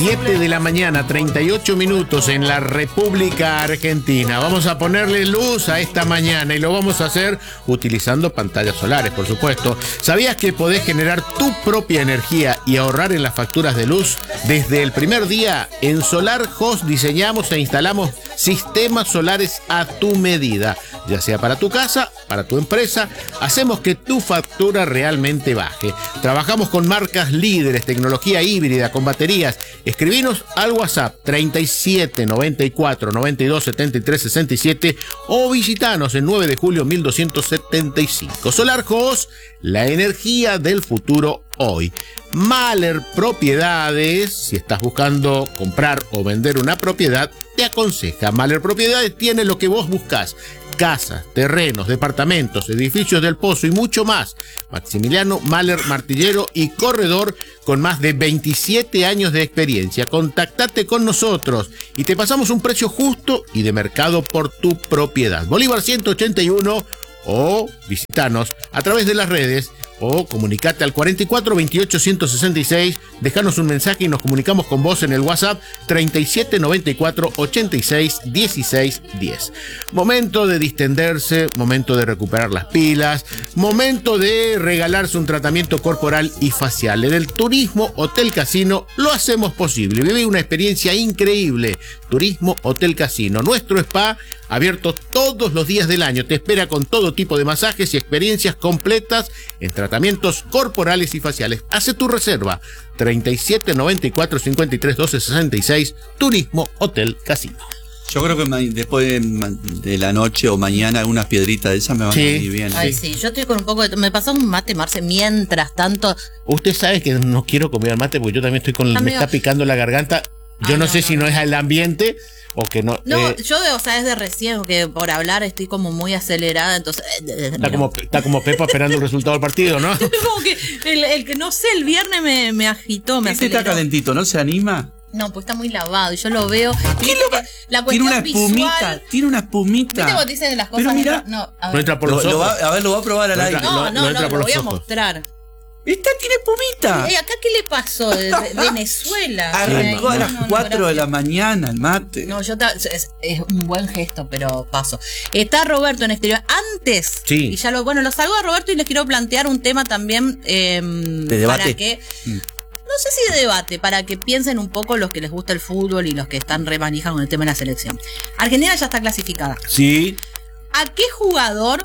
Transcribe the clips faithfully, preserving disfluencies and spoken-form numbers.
siete de la mañana, treinta y ocho minutos en la República Argentina. Vamos a ponerle luz a esta mañana y lo vamos a hacer utilizando pantallas solares, por supuesto. ¿Sabías que podés generar tu propia energía y ahorrar en las facturas de luz? Desde el primer día, en Solar Host diseñamos e instalamos sistemas solares a tu medida, ya sea para tu casa, para tu empresa. Hacemos que tu factura realmente baje. Trabajamos con marcas líderes, tecnología híbrida, con baterías. Escribinos al WhatsApp treinta y siete, noventa y cuatro, noventa y dos, setenta y tres, sesenta y siete o visitanos en nueve de julio mil doscientos setenta y cinco. Solar Host, la energía del futuro hoy. Mahler Propiedades, si estás buscando comprar o vender una propiedad, te aconseja. Mahler Propiedades tiene lo que vos buscás: casas, terrenos, departamentos, edificios del Pozo y mucho más. Maximiliano Mahler, martillero y corredor con más de veintisiete años de experiencia. Contactate con nosotros y te pasamos un precio justo y de mercado por tu propiedad. Bolívar ciento ochenta y uno, o visitanos a través de las redes o comunicate al cuarenta y cuatro, veintiocho, ciento sesenta y seis. Dejanos un mensaje y nos comunicamos con vos en el WhatsApp treinta y siete, noventa y cuatro, ochenta y seis, dieciséis, diez. Momento de distenderse, momento de recuperar las pilas, momento de regalarse un tratamiento corporal y facial. En el Turismo Hotel Casino lo hacemos posible. Vive una experiencia increíble. Turismo Hotel Casino, nuestro spa abierto todos los días del año. Te espera con todo tipo de masajes y experiencias completas en tratamientos corporales y faciales. Hace tu reserva treinta y siete, noventa y cuatro, cincuenta y tres, doce, sesenta y seis. Turismo Hotel Casino. Yo creo que después de, de la noche o mañana unas piedritas de esas me van sí. a venir bien. Ay, sí, yo estoy con un poco de... Me pasó un mate, Marce, mientras tanto... Usted sabe que no quiero comer mate porque yo también estoy con... Amigo. Me está picando la garganta. Yo Ay, no, no, sé no, si no, no es el ambiente o que no... No, eh, yo, o sea, es de recién, que por hablar estoy como muy acelerada, entonces... Está como, está como Pepa esperando el resultado del partido, ¿no? Como que el, el que, no sé, el viernes me, me agitó, me Este aceleró. está calentito, ¿no se anima? No, pues está muy lavado y yo lo veo. ¿Qué lo lo- La Tiene cuestión una espumita, visual... tiene una espumita. ¿Viste cuando dicen las cosas? Pero mira, no, a No ver. entra por Lo- los lo ojos. va- a ver, lo va a probar al No aire. entra- No, lo- no, lo no, entra lo por los voy a ojos. mostrar. Esta tiene espumita. Ey, ¿acá qué le pasó? De, de Venezuela. Arrancó Ay, a no, las no, no, cuatro de la gracias. mañana el mate. No, yo ta- es, es un buen gesto, pero paso. Está Roberto en exterior. Antes, Sí. y ya lo, bueno, lo salgo a Roberto y les quiero plantear un tema también eh, ¿De debate? para que, Mm. no sé si de debate, para que piensen un poco los que les gusta el fútbol y los que están re manijas con el tema de la selección. Argentina ya está clasificada. Sí. ¿A qué jugador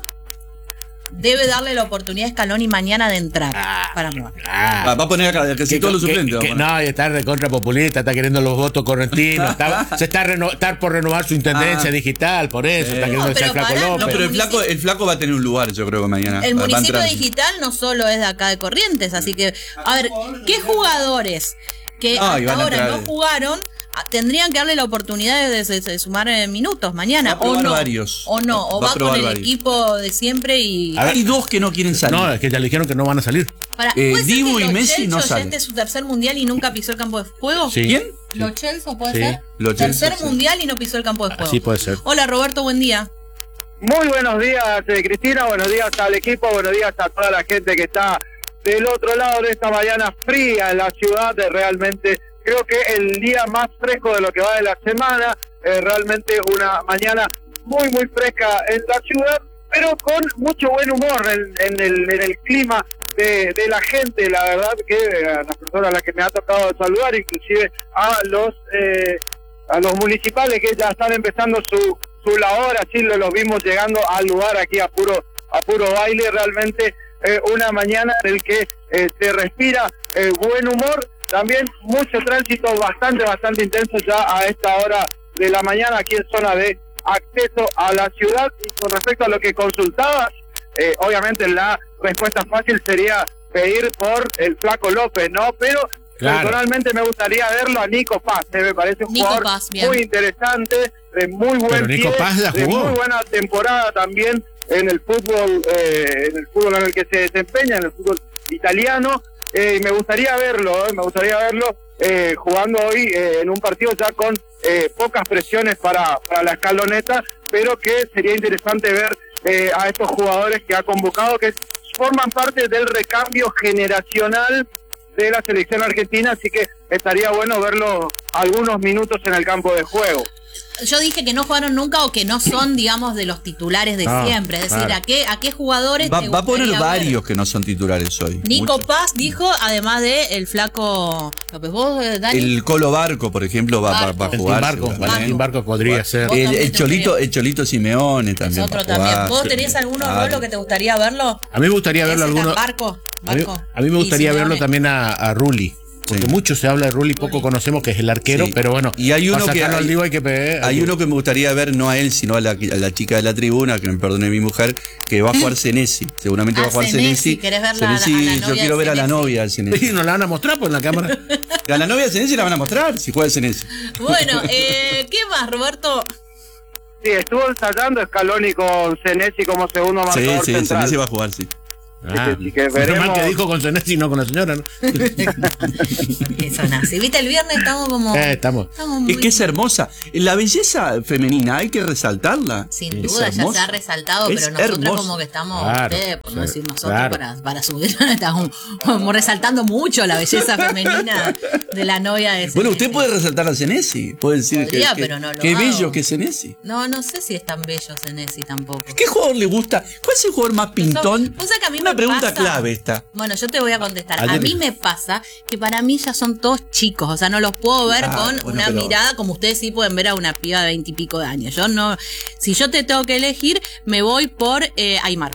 debe darle la oportunidad a Scaloni mañana de entrar para probar? Ah. Va, va a poner acá casi Que- todos los que- suplentes. va a que- poner. no, y está de contra populista, está queriendo los votos correntinos, está- se está, reno- está por renovar su intendencia Ah. digital, por eso, Eh. está queriendo No, ser pero Flaco pará, López. No, pero el municipio- flaco, el flaco va a tener un lugar, yo creo que mañana. El Va- va a municipio entrar. digital no solo es de acá de Corrientes, así que, a ver, ¿qué jugadores que Ah, y hasta van a ahora entrar. no jugaron ah, tendrían que darle la oportunidad de, de- de sumar eh, minutos mañana? Va a probar o no, varios. o no, o Va a va, con probar el varios. equipo de siempre y... A ver. Hay dos que no quieren salir. No, es que ya le dijeron que no van a salir. Para, eh, ¿puede ser Dibu que y Lo Messi Celso no ya salen. este es su tercer mundial y nunca pisó el campo de juego? Sí. ¿Quién? ¿Lo Celso puede Sí. ser? Lo Celso, tercer sí. mundial y no pisó el campo de juego. Así puede ser. Hola Roberto, buen día. Muy buenos días, eh, Cristina, buenos días al equipo, buenos días a toda la gente que está del otro lado de esta mañana fría en la ciudad. De realmente, creo que el día más fresco de lo que va de la semana, eh, realmente una mañana muy, muy fresca en la ciudad, pero con mucho buen humor en, en, el, en el clima de, de la gente. La verdad que eh, a las personas a las que me ha tocado saludar, inclusive a los eh, a los municipales que ya están empezando su su labor, así lo, los vimos llegando al lugar aquí a puro a puro baile. Realmente eh, una mañana en el que eh, se respira eh, buen humor, también mucho tránsito bastante bastante intenso ya a esta hora de la mañana aquí en zona de acceso a la ciudad. Y con respecto a lo que consultabas, eh, obviamente la respuesta fácil sería pedir por el Flaco López, ¿no? Pero Claro. personalmente me gustaría verlo a Nico Paz, eh, me parece un Nico jugador Paz, bien. muy interesante, de muy buen Pero Nico pie, Paz la de jugó. muy buena temporada también en el fútbol, eh, en el fútbol en el que se desempeña, en el fútbol italiano. Eh, me gustaría verlo, eh, me gustaría verlo eh, jugando hoy eh, en un partido ya con eh, pocas presiones para, para la escaloneta, pero que sería interesante ver eh, a estos jugadores que ha convocado, que forman parte del recambio generacional de la selección argentina, así que estaría bueno verlo algunos minutos en el campo de juego. Yo dije que no jugaron nunca o que no son, digamos, de los titulares de Ah, siempre. Es decir, claro. ¿a qué a qué jugadores Va, te va a poner gustaría ver? varios que no son titulares hoy. Nico Muchos. Paz dijo, además de el flaco López, vos, eh, Dani. El Colo Barco, por ejemplo, va, va- va a El Team jugar. Barco, seguramente. el Team Barco podría ser. Vos El, también el te Cholito, gustaría. el Cholito Simeone Es también. otro va a también. jugar. ¿Vos tenés alguno, Claro. Rolo, que te gustaría verlo? A mí me gustaría verlo Ese alguno. Barco, A mí, Barco. a mí me Y gustaría Simeone. verlo también a, a Rulli. Porque Sí. mucho se habla de Rulli, poco conocemos que es el arquero, Sí. pero bueno, Y hay uno para que sacarlo hay- al vivo hay que pegar. Hay uno que me gustaría ver, no a él, sino a la, a la chica de la tribuna, que me perdone mi mujer, que va a jugar Senesi. Seguramente Ah, va a jugar Senesi, Senesi. ¿querés ver la- Senesi, a la yo novia quiero de ver a la Senesi? novia del Sí, Senesi. nos la van a mostrar por la cámara. A la novia de Senesi la van a mostrar si juega el Senesi. Bueno, eh, ¿qué más, Roberto? Sí, estuvo ensayando Scaloni con Senesi como segundo Sí, marcador sí, central. Senesi va a jugar, sí. Ah, sí, que menos mal veremos. que dijo con Senesi, no con la señora, ¿no? Porque son así. ¿Viste? El viernes estamos como... Eh, estamos. estamos muy... Es que es hermosa. La belleza femenina hay que resaltarla. Sin Es duda ya se hermosa. ha resaltado, Es pero nosotros hermosa. como que estamos, Claro, ustedes, por no sí, decir nosotros, claro. para, para subir, estamos como resaltando mucho la belleza femenina de la novia de Bueno, Senesi. usted puede resaltar a Senesi. Puede decir Podría, que, que- pero no lo qué hago. bello que es Senesi. No, no sé si es tan bello Senesi tampoco. ¿Qué jugador le gusta? ¿Cuál es el jugador más pintón? Vos sabés que a mí Una me pregunta pasa- clave esta. Bueno, yo te voy a contestar. Ayer- A mí me pasa que para mí ya son todos chicos, o sea, no los puedo ver Ah, con bueno, una pero- mirada como ustedes sí pueden ver a una piba de veintipico de años. Yo no, si yo te tengo que elegir, me voy por eh, Aymar.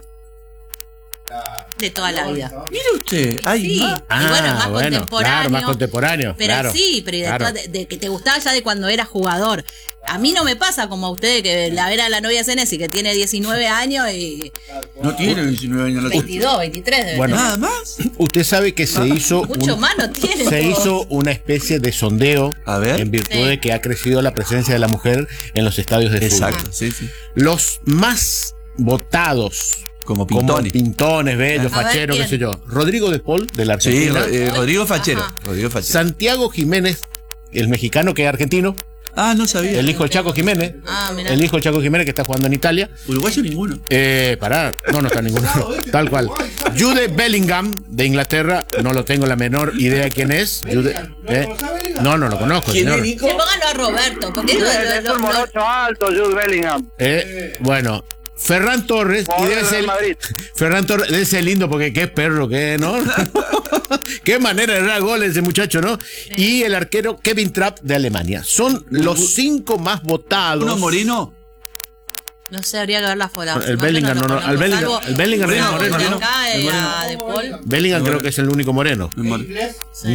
De toda la vida. Mire usted, ay, Sí, ma- Ah, y bueno, más bueno, contemporáneo. claro, más contemporáneo, Pero claro, sí, pero y de, claro. toda- de- de que te gustaba ya de cuando eras jugador. A mí no me pasa como a ustedes que la ver a la novia Senesi que tiene diecinueve años y no tiene veintinueve años. la veintidós, veintitrés debe Bueno. tener. Nada más. Usted sabe que se hizo Mucho un- más no tiene. se todos. hizo una especie de sondeo A ver. en virtud Sí. de que ha crecido la presencia de la mujer en los estadios de fútbol. Exacto, sí, sí. Los más votados Como como pintones. pintones, bellos, A ver, facheros, qué ¿quién? sé yo. Rodrigo de Paul, de la Sí, Argentina. eh, Rodrigo Fachero. Ajá. Rodrigo Fachero. Santiago Jiménez, el mexicano que es argentino. Ah, no sabía. El hijo del Chaco Jiménez. Ah, mirá. El hijo del Chaco Jiménez que está jugando en Italia. Uruguayo ninguno. Eh, pará, no, no está ninguno. Tal cual. Jude Bellingham, de Inglaterra, no lo tengo la menor idea quién es. Jude- eh, no, no lo conozco, ¿Quién señor. es, Nico? Sí, pónganlo a Roberto, porque lo- Es lo- lo- un morocho alto, Jude Bellingham. Eh, bueno, Ferran Torres, y Jugador debe del ser, Real Madrid. Ferran Torres debe ser lindo porque qué perro que es, ¿no? Qué manera de dar goles ese muchacho, ¿no? Y el arquero Kevin Trapp de Alemania. Son los cinco más votados. ¿Uno moreno? no sé, habría que ver la foto. El Bellingham, no, no, al Bellingham- el Bellingham es Salvo moreno, de ¿no? acá, El eh, moreno. a De Paul. Bellingham creo que es el único moreno. Es mor- Sí.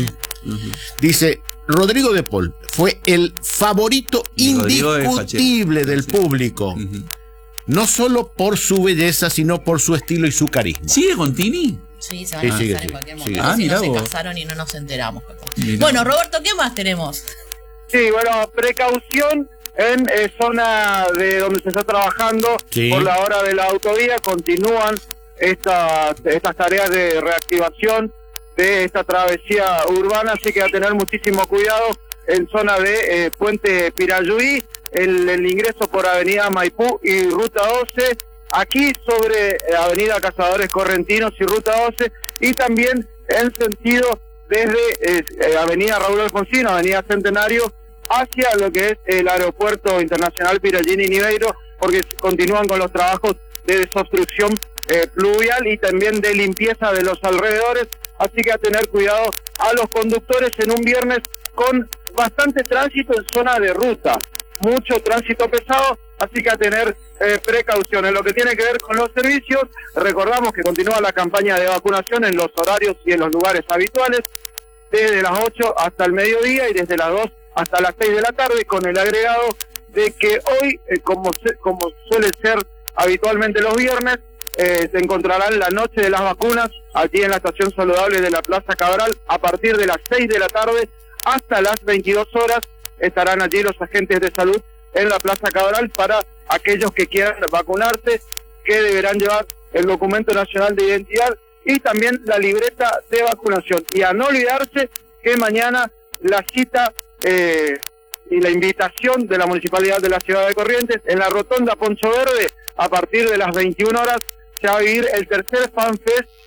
Dice, Rodrigo de Paul fue el favorito Y Rodrigo es indiscutible del público. Ujú. No solo por su belleza, sino por su estilo y su carisma. ¿Sigue con Tini? Sí, se van Sí, a casar sigue, en sigue, cualquier sigue. momento. Ah, si mirá no se vos. casaron y no nos enteramos. capaz. Mirá. Bueno, Roberto, ¿qué más tenemos? Sí, bueno, precaución en eh, zona de donde se está trabajando Sí. por la hora de la autovía. Continúan estas, estas tareas de reactivación de esta travesía urbana, así que a tener muchísimo cuidado en zona de eh, Puente Pirayuí, el, el ingreso por Avenida Maipú y Ruta doce, aquí sobre eh, Avenida Cazadores Correntinos y Ruta doce, y también en sentido desde eh, eh, Avenida Raúl Alfonsino, Avenida Centenario, hacia lo que es el Aeropuerto Internacional Pirallini Niveiro, porque continúan con los trabajos de desobstrucción eh, pluvial y también de limpieza de los alrededores, así que a tener cuidado a los conductores en un viernes con bastante tránsito en zona de ruta, mucho tránsito pesado, así que a tener eh, precaución. En lo que tiene que ver con los servicios, recordamos que continúa la campaña de vacunación en los horarios y en los lugares habituales, desde las ocho hasta el mediodía y desde las dos hasta las seis de la tarde, con el agregado de que hoy, eh, como, se, como suele ser habitualmente los viernes, eh, se encontrarán la noche de las vacunas allí en la estación saludable de la Plaza Cabral a partir de las seis de la tarde hasta las veintidós horas. Estarán allí los agentes de salud en la Plaza Cabral para aquellos que quieran vacunarse, que deberán llevar el documento nacional de identidad y también la libreta de vacunación. Y a no olvidarse que mañana la cita eh, y la invitación de la Municipalidad de la Ciudad de Corrientes en la Rotonda Poncho Verde, a partir de las veintiuna horas se va a vivir el tercer FanFest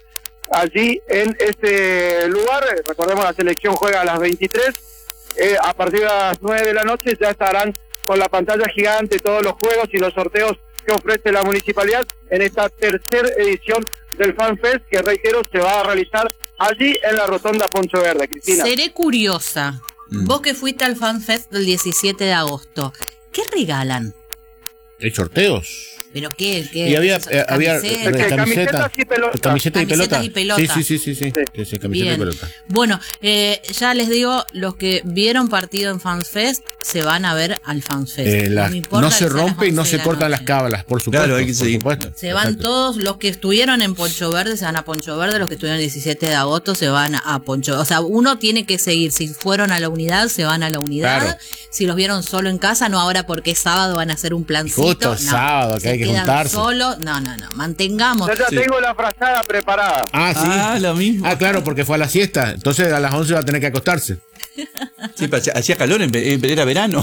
allí en este lugar. Recordemos, la selección juega a las veintitrés, eh, a partir de las nueve de la noche ya estarán con la pantalla gigante todos los juegos y los sorteos que ofrece la municipalidad en esta tercera edición del FanFest, que reitero, se va a realizar allí en la Rotonda Poncho Verde. Cristina. Seré curiosa. Mm. Vos que fuiste al FanFest del diecisiete de agosto, ¿qué regalan? ¿Hay sorteos? ¿Pero qué? qué y había, eh, había camiseta, camisetas y pelotas. Camiseta y pelota. y pelota. Sí, sí, sí, sí, sí. sí, sí camiseta y pelota. Bueno, eh, ya les digo, los que vieron partido en FanFest se van a ver al FanFest. Eh, la, no, no se rompe y no se cortan las cábalas, por supuesto. Claro, hay que seguir. Se van Exacto. todos, los que estuvieron en Poncho Verde se van a Poncho Verde, los que estuvieron el diecisiete de agosto se van a Poncho Verde. O sea, uno tiene que seguir. Si fueron a la unidad, se van a la unidad. Claro. Si los vieron solo en casa, no ahora porque es sábado van a hacer un plancito. Justo no, sábado, que hay que juntarse. Solo, no, no, no, mantengamos. Yo ya sí. tengo la frazada preparada. Ah, sí. Ah, lo mismo. Ah, claro, porque fue a la siesta. Entonces a las once va a tener que acostarse. Sí, pero hacía calor, era verano.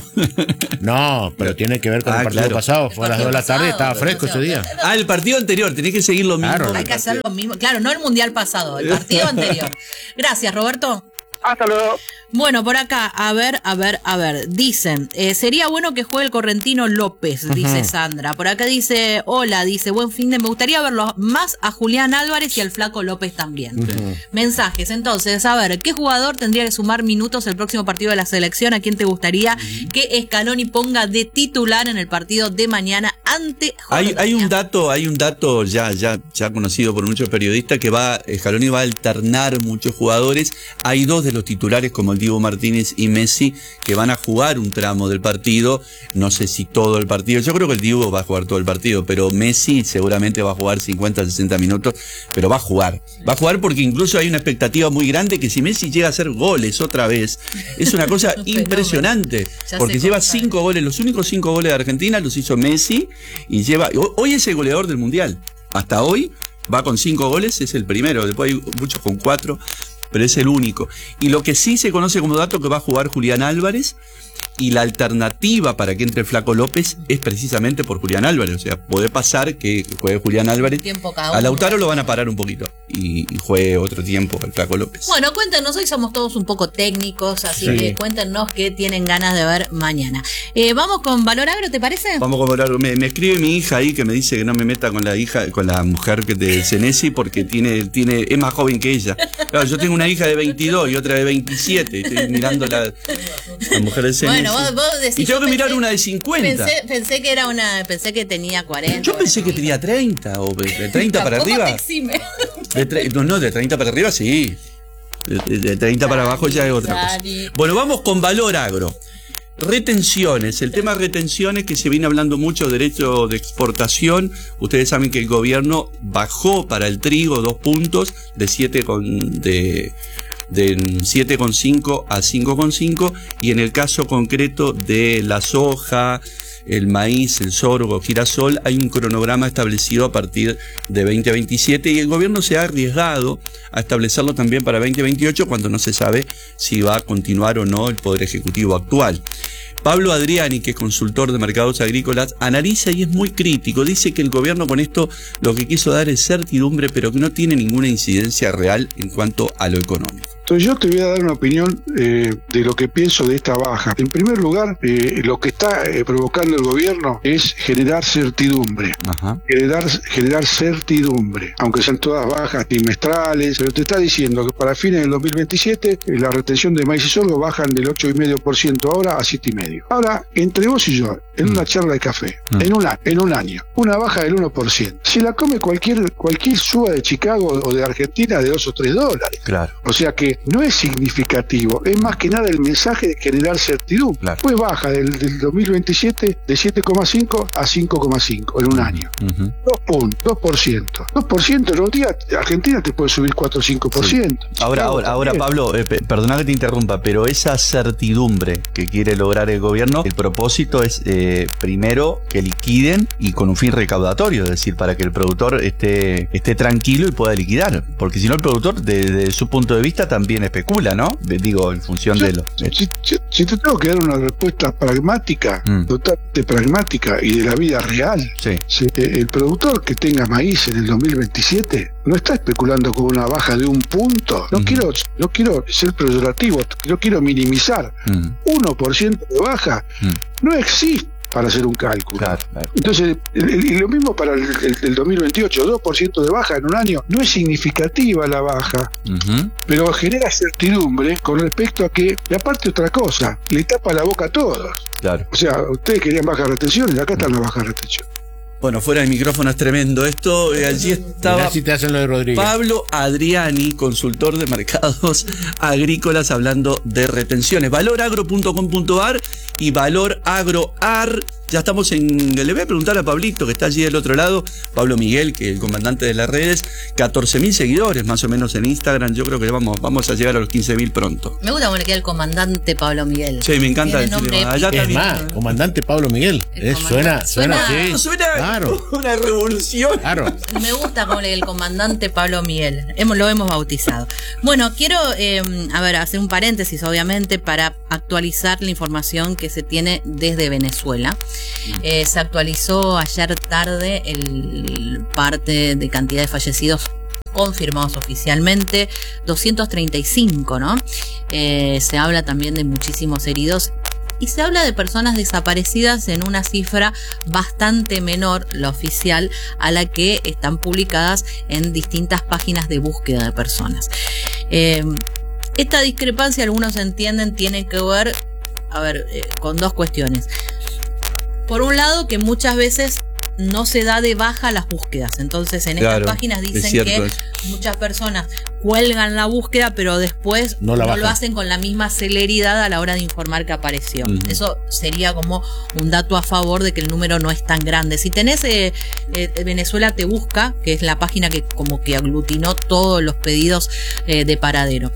No, pero tiene que ver con ah, el partido claro. pasado. Fue a las dos de la tarde, estaba fresco ese día. Ah, el partido anterior, tenés que seguir lo mismo. Claro, hay que hacer lo mismo. Claro, no el mundial pasado, el partido anterior. Gracias, Roberto. Hasta luego. Bueno, por acá, a ver, a ver, a ver. Dicen, eh, sería bueno que juegue el correntino López, dice uh-huh. Sandra. Por acá dice, hola, dice, buen fin de... Me gustaría verlo más a Julián Álvarez y al Flaco López también. Uh-huh. Mensajes, entonces, a ver, ¿qué jugador tendría que sumar minutos el próximo partido de la selección? ¿A quién te gustaría uh-huh. que Scaloni ponga de titular en el partido de mañana ante Jordania? Hay, hay un dato, hay un dato ya, ya, ya conocido por muchos periodistas que va, Scaloni va a alternar muchos jugadores. Hay dos de los titulares como el Dibu Martínez y Messi que van a jugar un tramo del partido, no sé si todo el partido, yo creo que el Dibu va a jugar todo el partido, pero Messi seguramente va a jugar cincuenta, sesenta minutos, pero va a jugar, va a jugar porque incluso hay una expectativa muy grande que si Messi llega a hacer goles otra vez, es una cosa impresionante, porque lleva cinco goles, los únicos cinco goles de Argentina los hizo Messi y lleva, hoy es el goleador del Mundial, hasta hoy va con cinco goles, es el primero, después hay muchos con cuatro, pero es el único. Y lo que sí se conoce como dato que va a jugar Julián Álvarez, y la alternativa para que entre Flaco López es precisamente por Julián Álvarez. O sea, puede pasar que juegue Julián Álvarez. A Lautaro lo van a parar un poquito y, y juegue otro tiempo el Flaco López. Bueno, cuéntenos, hoy somos todos un poco técnicos, así sí. que cuéntenos qué tienen ganas de ver mañana. Eh, Vamos con Valor Agro, ¿te parece? Vamos con Valor Agro. Me, me escribe mi hija ahí que me dice que no me meta con la hija, con la mujer de Senesi porque tiene, tiene, es más joven que ella. Claro, yo tengo una hija de veintidós y otra de veintisiete. Estoy mirando la, la mujer de Senesi. Bueno, vos, vos decís, y tengo que pensé, mirar una de cincuenta. Pensé, pensé que era una, pensé que tenía cuarenta. Yo pensé que tenía treinta o de treinta para arriba. Te exime. De tre- no, no, de treinta para arriba sí. De, de treinta Dani, para abajo ya es otra Dani. cosa. Bueno, vamos con Valor Agro. Retenciones, el tema de retenciones que se viene hablando mucho, derecho de exportación. Ustedes saben que el gobierno bajó para el trigo dos puntos de siete con de de siete coma cinco a cinco coma cinco, y en el caso concreto de la soja, el maíz, el sorgo, girasol, hay un cronograma establecido a partir de veinte veintisiete y el gobierno se ha arriesgado a establecerlo también para veinte veintiocho cuando no se sabe si va a continuar o no el Poder Ejecutivo actual. Pablo Adriani, que es consultor de mercados agrícolas, analiza y es muy crítico. Dice que el gobierno con esto lo que quiso dar es certidumbre, pero que no tiene ninguna incidencia real en cuanto a lo económico. Entonces yo te voy a dar una opinión eh, de lo que pienso de esta baja. En primer lugar, eh, lo que está eh, provocando el gobierno es generar certidumbre. Ajá. Generar, generar certidumbre, aunque sean todas bajas trimestrales, pero te está diciendo que para fines del dos mil veintisiete eh, la retención de maíz y sorgo bajan del ocho coma cinco por ciento ahora a siete coma cinco por ciento. Ahora, entre vos y yo, en una charla de café, mm. en, un, en un año, una baja del uno por ciento. Si la come cualquier cualquier suba de Chicago o de Argentina de dos o tres dólares. Claro. O sea que no es significativo, es más que nada el mensaje de generar certidumbre. Claro. Pues baja del, del dos mil veintisiete de siete coma cinco a cinco coma cinco en un año. Uh-huh. Dos puntos, dos por ciento. dos por ciento en un día, Argentina te puede subir cuatro o cinco por ciento. Sí. Ahora, ahora, ahora, Pablo, eh, perdona que te interrumpa, pero esa certidumbre que quiere lograr el gobierno, el propósito es eh, primero que liquiden y con un fin recaudatorio, es decir, para que el productor esté, esté tranquilo y pueda liquidar, porque si no el productor desde su punto de vista también especula, ¿no? Digo, en función yo, de lo... Si, si, si te tengo que dar una respuesta pragmática, mm. totalmente pragmática y de la vida real, sí. si, el productor que tenga maíz en el dos mil veintisiete no está especulando con una baja de un punto. No, uh-huh. quiero, no quiero ser peyorativo, no quiero minimizar. Uh-huh. uno por ciento de baja uh-huh. no existe para hacer un cálculo. Claro, claro. Entonces, y lo mismo para el, el, el dos mil veintiocho, dos por ciento de baja en un año. No es significativa la baja, uh-huh. pero genera certidumbre con respecto a que, y aparte otra cosa, le tapa la boca a todos. Claro. O sea, ustedes querían bajas retenciones, acá están uh-huh. las bajas retenciones. Bueno, fuera de micrófono es tremendo esto. Eh, allí estaba si te hacen lo de Rodríguez. Pablo Adriani, consultor de mercados agrícolas, hablando de retenciones. valoragro punto com punto ar y valoragroar. Ya estamos en... Le voy a preguntar a Pablito, que está allí del otro lado, Pablo Miguel, que es el comandante de las redes, catorce mil seguidores más o menos en Instagram. Yo creo que vamos, vamos a llegar a los quince mil pronto. Me gusta cómo le queda el comandante Pablo Miguel. Sí, me encanta el nombre. Allá es más, comandante Pablo Miguel. Eh, suena, suena, suena, sí. suena claro. Una revolución. Claro. Me gusta cómo le queda el comandante Pablo Miguel. Hemos, lo hemos bautizado. Bueno, quiero, eh, a ver, hacer un paréntesis, obviamente, para actualizar la información que se tiene desde Venezuela. Eh, se actualizó ayer tarde el parte de cantidad de fallecidos confirmados oficialmente, doscientos treinta y cinco, ¿no? Eh, se habla también de muchísimos heridos y se habla de personas desaparecidas en una cifra bastante menor, la oficial, a la que están publicadas en distintas páginas de búsqueda de personas. Eh, esta discrepancia, algunos entienden, tiene que ver, a ver, eh, con dos cuestiones. Por un lado, que muchas veces no se da de baja las búsquedas. Entonces, en claro, estas páginas dicen que es. muchas personas cuelgan la búsqueda, pero después no, no lo hacen con la misma celeridad a la hora de informar que apareció. Uh-huh. Eso sería como un dato a favor de que el número no es tan grande. Si tenés eh, eh, Venezuela Te Busca, que es la página que como que aglutinó todos los pedidos eh, de paradero.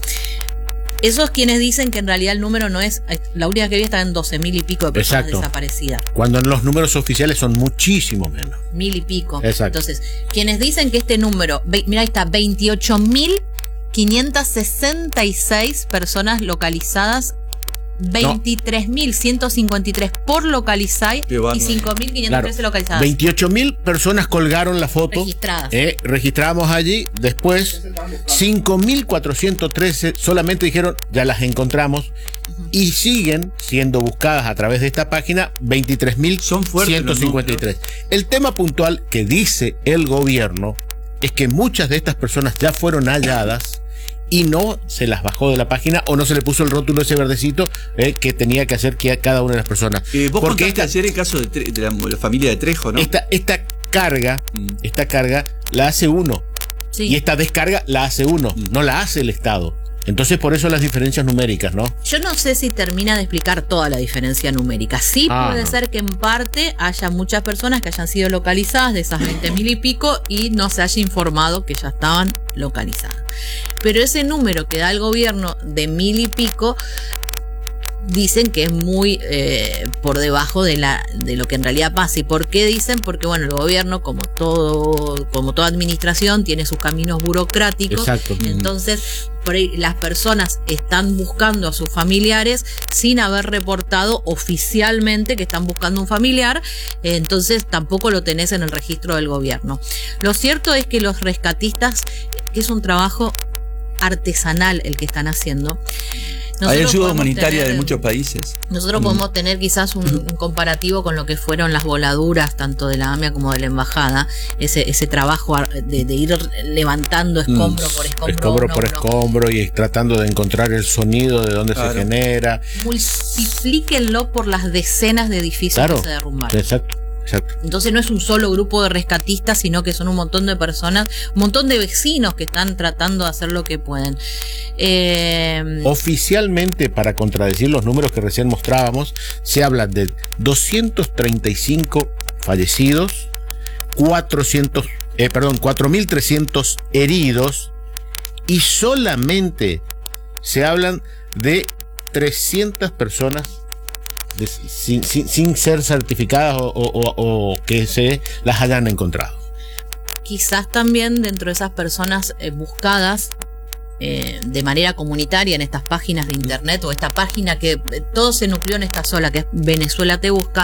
Esos quienes dicen que en realidad el número no es... La última que vi está en doce mil y pico de personas Exacto. desaparecidas. Cuando en los números oficiales son muchísimo menos. Mil y pico. Exacto. Entonces, quienes dicen que este número... Mira, ahí está, veintiocho mil quinientas sesenta y seis personas localizadas, veintitrés mil ciento cincuenta y tres por localizar y cinco mil quinientos trece claro. localizadas. veintiocho mil personas colgaron la foto. Registradas. Eh, registramos allí. Después, cinco mil cuatrocientos trece solamente dijeron, ya las encontramos. Uh-huh. Y siguen siendo buscadas a través de esta página veintitrés mil ciento cincuenta y tres. El tema puntual que dice el gobierno es que muchas de estas personas ya fueron halladas y no se las bajó de la página o no se le puso el rótulo ese verdecito eh, que tenía que hacer que a cada una de las personas. Eh, vos Porque esta, ayer el caso de, Tre- de, la, de la familia de Trejo, ¿no? Esta, esta carga, mm. esta carga la hace uno. Sí. Y esta descarga la hace uno, mm. no la hace el Estado. Entonces por eso las diferencias numéricas, ¿no? Yo no sé si termina de explicar toda la diferencia numérica. Sí ah, puede no. ser que en parte haya muchas personas que hayan sido localizadas de esas veinte mil y pico y no se haya informado que ya estaban localizadas. Pero ese número que da el gobierno de mil y pico dicen que es muy eh, por debajo de la de lo que en realidad pasa. ¿Y por qué dicen? Porque bueno, el gobierno, como todo como toda administración, tiene sus caminos burocráticos. Exacto. Entonces por ahí las personas están buscando a sus familiares sin haber reportado oficialmente que están buscando un familiar, entonces tampoco lo tenés en el registro del gobierno. Lo cierto es que los rescatistas, que es un trabajo artesanal el que están haciendo. Nosotros hay ayuda humanitaria tener, de muchos países. Nosotros mm. podemos tener quizás un, un comparativo con lo que fueron las voladuras tanto de la AMIA como de la embajada, ese ese trabajo de, de ir levantando escombro mm. por escombro. Escombro uno, por uno. escombro y tratando de encontrar el sonido de dónde claro. se genera. Multiplíquenlo por las decenas de edificios claro. que se derrumbaron. Exacto. Exacto. Entonces no es un solo grupo de rescatistas, sino que son un montón de personas, un montón de vecinos que están tratando de hacer lo que pueden. Eh... Oficialmente, para contradecir los números que recién mostrábamos, se habla de doscientos treinta y cinco fallecidos, cuatrocientos, eh, perdón, cuatro mil trescientos heridos y solamente se hablan de trescientas personas De, sin, sin, sin ser certificadas o, o, o, o que se las hayan encontrado. Quizás también dentro de esas personas eh, buscadas eh, de manera comunitaria en estas páginas de internet o esta página que eh, todo se nucleó en esta sola, que es Venezuela Te Busca,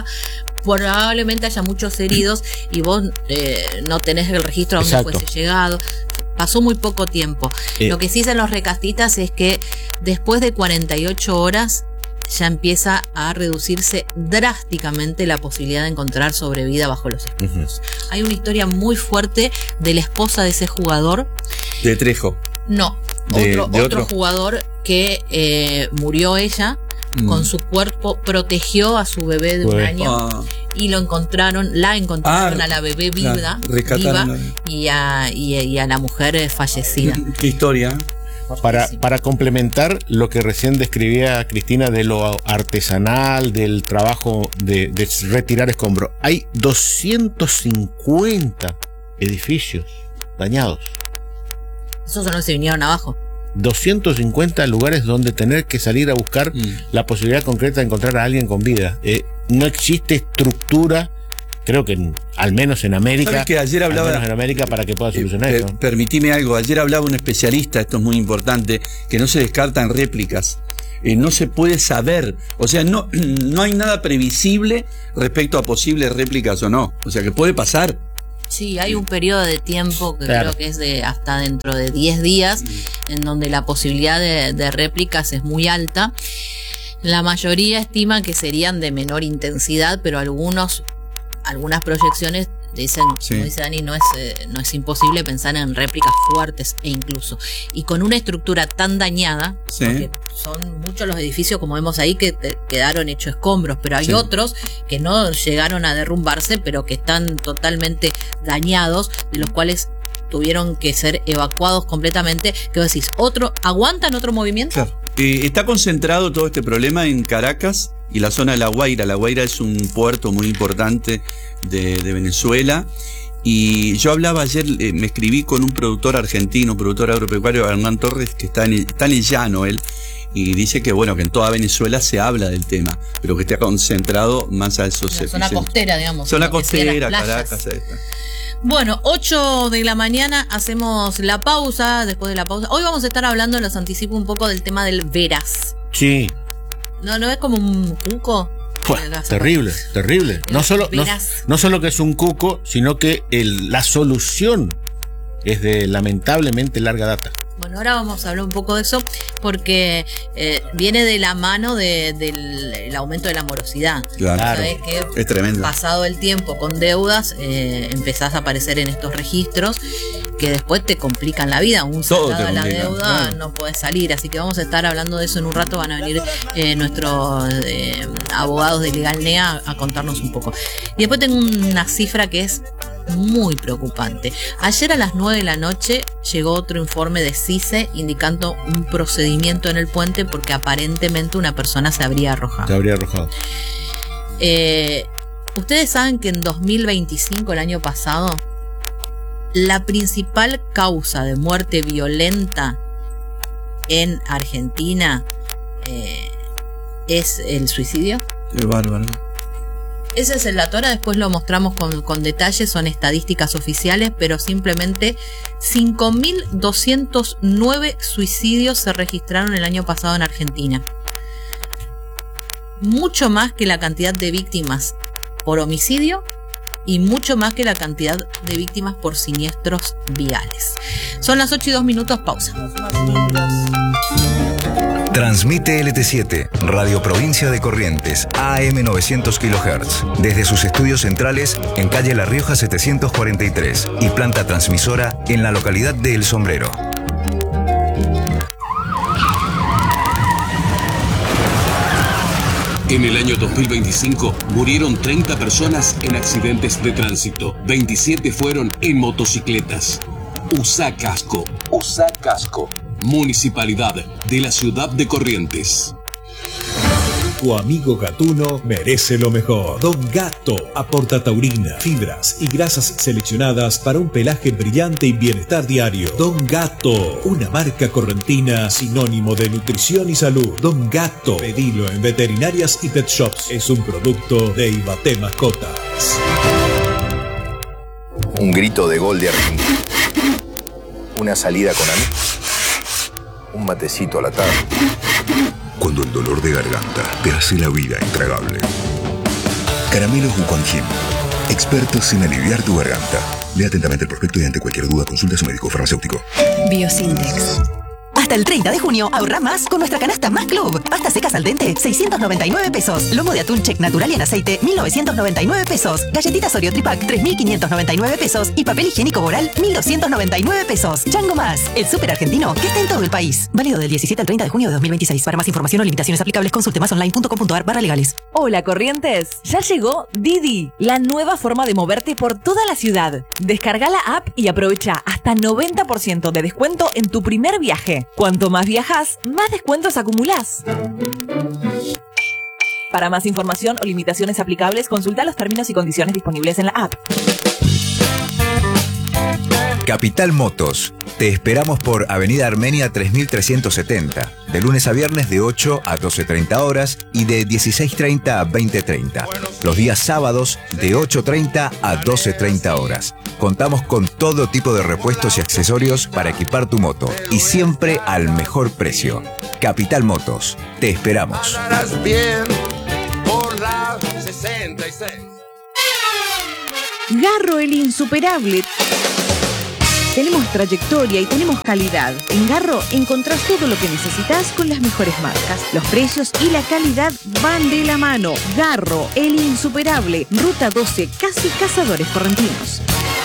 probablemente haya muchos heridos y vos eh, no tenés el registro a dónde fuese llegado. pasó muy poco tiempo. Eh. Lo que sí dicen los recastistas es que después de cuarenta y ocho horas ya empieza a reducirse drásticamente la posibilidad de encontrar sobrevida bajo los escombros. Uh-huh. Hay una historia muy fuerte de la esposa de ese jugador. De Trejo. No, de, otro, de otro otro jugador que eh, murió ella, mm. con su cuerpo protegió a su bebé de un Bebé. año Ah. y lo encontraron, la encontraron Ah, a la bebé viva, claro, viva rescataron y, a, y, y a la mujer fallecida. Qué historia. Para, para complementar lo que recién describía Cristina de lo artesanal, del trabajo de, de retirar escombros, hay doscientos cincuenta edificios dañados. Esos son los que se vinieron abajo. doscientos cincuenta lugares donde tener que salir a buscar Mm. la posibilidad concreta de encontrar a alguien con vida. Eh, no existe estructura, creo que en, al menos en América, ¿Sabes que ayer hablaba- al menos en América para que pueda solucionar Eh, esto. per- permitime algo, ayer hablaba un especialista, esto es muy importante, que no se descartan réplicas. Eh, no se puede saber, o sea, no, no hay nada previsible respecto a posibles réplicas o no. O sea, que puede pasar. Sí, hay un periodo de tiempo que Claro. creo que es de hasta dentro de diez días, en donde la posibilidad de, de réplicas es muy alta. La mayoría estima que serían de menor intensidad, pero algunos, algunas proyecciones dicen, Sí. como dice Dani, no es, eh, no es imposible pensar en réplicas fuertes e incluso. Y con una estructura tan dañada, Sí. porque son muchos los edificios, como vemos ahí, que te- quedaron hechos escombros, pero hay Sí. otros que no llegaron a derrumbarse, pero que están totalmente dañados, de los cuales tuvieron que ser evacuados completamente. ¿Qué vos decís? ¿Otro, ¿Aguantan otro movimiento? Claro. Eh, está concentrado todo este problema en Caracas y la zona de La Guaira. La Guaira es un puerto muy importante de, de Venezuela. Y yo hablaba ayer, eh, me escribí con un productor argentino, productor agropecuario, Hernán Torres, que está en el, está en el llano él, y dice que bueno, que en toda Venezuela se habla del tema, pero que está concentrado más a esos La zona epicentros. costera, digamos. Zona lo que sea las costera, playas. Caracas, ahí está. Bueno, ocho de la mañana hacemos la pausa. Después de la pausa, hoy vamos a estar hablando, los anticipo un poco del tema del veras. Sí. ¿No, no es como un cuco? Pues, terrible, terrible. No solo, no, no solo que es un cuco, sino que el, la solución es de lamentablemente larga data. Bueno, ahora vamos a hablar un poco de eso porque eh, viene de la mano de, del el aumento de la morosidad. Claro. Sabés que Es tremendo. pasado el tiempo con deudas, eh, empezás a aparecer en estos registros que después te complican la vida. Un Todo saldado te a la complica, deuda claro. no puedes salir. Así que vamos a estar hablando de eso en un rato. Van a venir eh, nuestros eh, abogados de Legal N E A a contarnos un poco. Y después tengo una cifra que es muy preocupante. Ayer a las nueve de la noche llegó otro informe de CICE indicando un procedimiento en el puente porque aparentemente una persona se habría arrojado. Se habría arrojado. Eh, Ustedes saben que en dos mil veinticinco, el año pasado, la principal causa de muerte violenta en Argentina eh, es el suicidio. Qué bárbaro. Ese es el dato, ahora después lo mostramos con, con detalles, son estadísticas oficiales, pero simplemente cinco mil doscientos nueve suicidios se registraron el año pasado en Argentina. Mucho más que la cantidad de víctimas por homicidio y mucho más que la cantidad de víctimas por siniestros viales. Son las ocho y dos minutos, pausa. Transmite L T siete, Radio Provincia de Corrientes, A M novecientos kilohertz, desde sus estudios centrales en calle La Rioja setecientos cuarenta y tres y planta transmisora en la localidad de El Sombrero. En el año dos mil veinticinco murieron treinta personas en accidentes de tránsito. veintisiete fueron en motocicletas. Usa casco. Usa casco. Municipalidad de la ciudad de Corrientes. Tu amigo gatuno merece lo mejor. Don Gato aporta taurina, fibras y grasas seleccionadas para un pelaje brillante y bienestar diario. Don Gato, una marca correntina sinónimo de nutrición y salud. Don Gato, pedilo en veterinarias y pet shops. Es un producto de Ibaté Mascotas. Un grito de gol de Argentina. Una salida con amigos. Un matecito a la tarde. Cuando el dolor de garganta te hace la vida intragable. Caramelos Buconjim. Expertos en aliviar tu garganta. Lea atentamente el prospecto y ante cualquier duda consulte a su médico farmacéutico. Biosintex. Hasta el treinta de junio, ahorra más con nuestra canasta Más Club. Pasta secas al dente, seiscientos noventa y nueve pesos. Lomo de atún check natural y en aceite, mil novecientos noventa y nueve pesos. Galletitas Oreo Tripack, tres mil quinientos noventa y nueve pesos. Y papel higiénico Boral, mil doscientos noventa y nueve pesos. Chango Más, el súper argentino que está en todo el país. Válido del diecisiete al treinta de junio de dos mil veintiséis. Para más información o limitaciones aplicables, consulte masonline punto com punto a r barra legales. Hola Corrientes, ya llegó Didi, la nueva forma de moverte por toda la ciudad. Descarga la app y aprovecha hasta noventa por ciento de descuento en tu primer viaje. Cuanto más viajas, más descuentos acumulás. Para más información o limitaciones aplicables, consulta los términos y condiciones disponibles en la app. Capital Motos. Te esperamos por Avenida Armenia tres mil trescientos setenta, de lunes a viernes de ocho a doce treinta horas y de dieciséis treinta a veinte treinta. Los días sábados de ocho treinta a doce treinta horas. Contamos con todo tipo de repuestos y accesorios para equipar tu moto y siempre al mejor precio. Capital Motos. Te esperamos. Bien por la sesenta y seis. Garro el insuperable. Tenemos trayectoria y tenemos calidad. En Garro encontrás todo lo que necesitas con las mejores marcas. Los precios y la calidad van de la mano. Garro, el insuperable. Ruta doce, casi Cazadores Correntinos.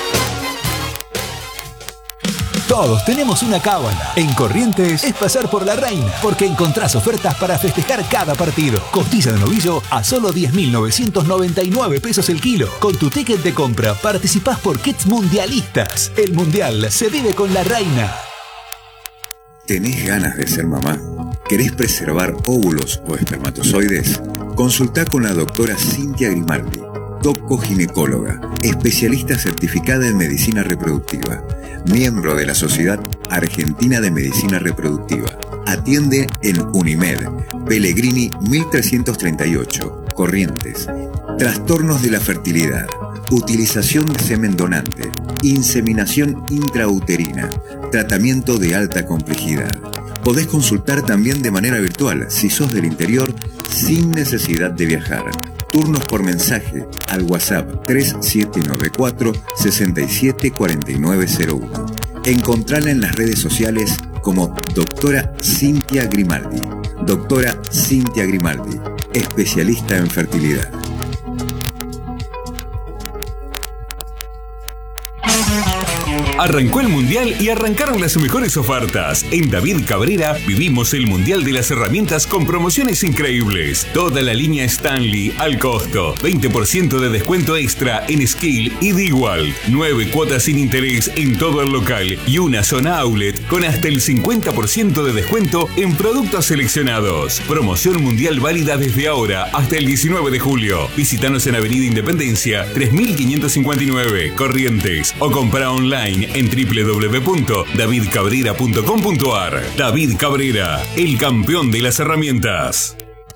Todos tenemos una cábala. En Corrientes es pasar por la reina, porque encontrás ofertas para festejar cada partido. Costilla de novillo a solo diez mil novecientos noventa y nueve pesos el kilo. Con tu ticket de compra participás por kits mundialistas. El mundial se vive con la reina. ¿Tenés ganas de ser mamá? ¿Querés preservar óvulos o espermatozoides? Consultá con la doctora Cintia Grimaldi, doco-ginecóloga, especialista certificada en medicina reproductiva, miembro de la Sociedad Argentina de Medicina Reproductiva. Atiende en Unimed, Pellegrini mil trescientos treinta y ocho, Corrientes. Trastornos de la fertilidad, utilización de semen donante, inseminación intrauterina, tratamiento de alta complejidad. Podés consultar también de manera virtual si sos del interior sin necesidad de viajar. Turnos por mensaje al WhatsApp tres siete nueve cuatro, seis siete cuatro nueve cero uno. Encontrala en las redes sociales como doctora Cintia Grimaldi. Doctora Cintia Grimaldi, especialista en fertilidad. Arrancó el Mundial y arrancaron las mejores ofertas. En David Cabrera vivimos el Mundial de las herramientas con promociones increíbles. Toda la línea Stanley al costo. veinte por ciento de descuento extra en Skill y Dewalt. nueve cuotas sin interés en todo el local y una zona outlet con hasta el cincuenta por ciento de descuento en productos seleccionados. Promoción mundial válida desde ahora hasta el diecinueve de julio. Visítanos en Avenida Independencia tres mil quinientos cincuenta y nueve, Corrientes, o compra online en doble u doble u doble u punto david cabrera punto com punto a r. David Cabrera, el campeón de las herramientas.